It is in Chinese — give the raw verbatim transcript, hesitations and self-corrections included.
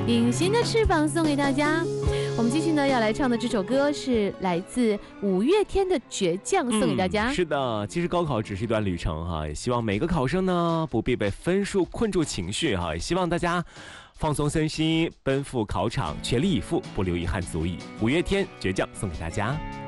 隐形的翅膀送给大家。我们继续呢要来唱的这首歌是来自五月天的《倔强》，送给大家。 嗯、是的，其实高考只是一段旅程哈，也希望每个考生呢不必被分数困住情绪哈，也希望大家放松身心，奔赴考场，全力以赴，不留遗憾足矣。五月天《倔强》送给大家。